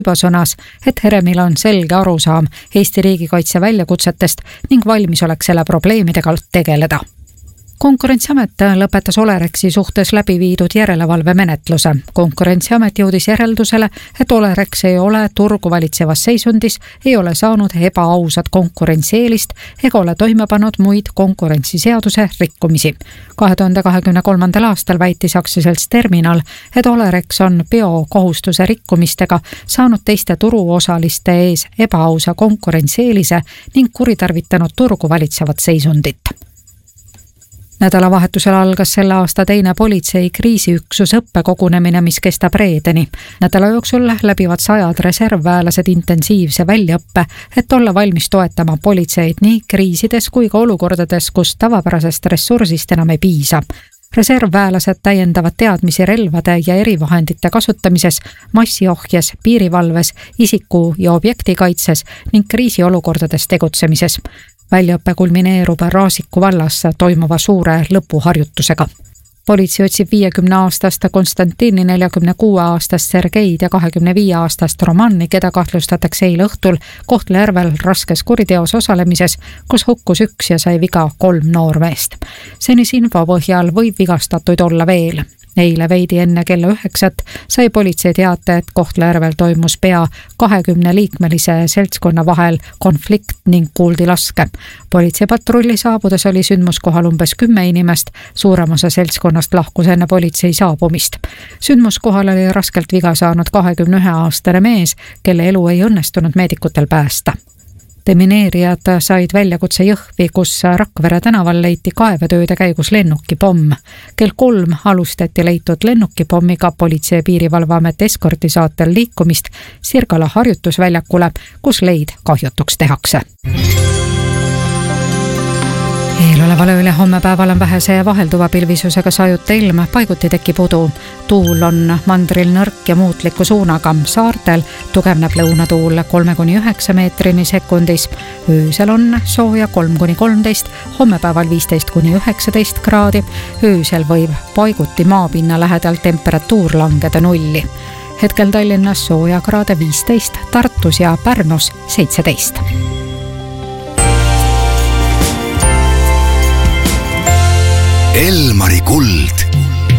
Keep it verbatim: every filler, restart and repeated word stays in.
juba sõnas, et Heremil on selge arusaam Eesti riigikaitse väljakutsetest ning valmisolek selle probleemidega tegeleda. Konkurentsiamet lõpetas Olerexi suhtes läbi viidud järelevalvemenetluse. Konkurentsiamet jõudis järeldusele, et Olerex ei ole turgu valitsevas seisundis, ei ole saanud ebaausat konkurentsieelist ega ole toime pannud muid konkurentsiseaduse rikkumisi. kahe tuhande kahekümne kolmandal aastal väitis aktsiaselts Terminal, et Olerex on biokohustuse rikkumistega saanud teiste turuosaliste ees ebaausa konkurentsieelise ning kuritarvitanud turgu valitsevat seisundit. Nädalavahetusel algas selle aasta teine politsei kriisiüksus õppekogunemine, mis kestab reedeni. Nädala jooksul läbivad sajad reservväelased intensiivse väljaõppe, et olla valmis toetama politseid nii kriisides kui ka olukordades, kus tavapärasest ressursist enam ei piisa. Reservväelased täiendavad teadmisi relvade ja erivahendite kasutamises, massiohjes, piirivalves, isiku- ja objektikaitses ning kriisiolukordades tegutsemises. Väljaõppe kulmineerub Raasiku vallas toimuva suure lõpuharjutusega. Politsei otsib viiekümne aastast Konstantini, neljakümne kuue aastast Sergeid ja kahekümne viie aastast Romanni, keda kahtlustatakse eile õhtul Kohtla-Järvel raskes kuriteos osalemises, kus hukkus üks ja sai viga kolm noormeest. Senise info põhjal võib vigastatuid olla veel. Eile veidi enne kella üheksat sai politsei teate, et Kohtla-Järvel toimus pea kahekümne liikmelise seltskonna vahel konflikt ning kuuldi laske. Politseipatrulli saabudes oli sündmuskohal umbes kümme inimest, suurem osa seltskonnast lahkus enne politsei saabumist. Sündmuskohal oli raskelt viga saanud kahekümne ühe aastane mees, kelle elu ei õnnestunud meedikutel päästa. Demineerijad said väljakutse Jõhvi, kus Rakvere tänaval leiti kaevetööde käigus lennukipomm. Kell kolm alustati leitud lennukipommiga politsei- ja piirivalveamet eskorti saatel liikumist Sirgala harjutusväljakule, kus leid kahjutuks tehakse. Eeloleval ööl ja hommepäeval on vähese ja vahelduva pilvisusega sajuta ilm, paiguti tekib udu. Tuul on mandril nõrk ja muutliku suunaga. Saartel tugevneb lõunatuul kolme kuni üheksa meetrini sekundis. Öösel on sooja kolm kuni kolmteist, hommepäeval viisteist kuni üheksateist kraadi. Öösel võib paiguti maapinna lähedal temperatuur langeda nulli. Hetkel Tallinnas sooja kraade viisteist, Tartus ja Pärnus seitseteist. Elmari kuld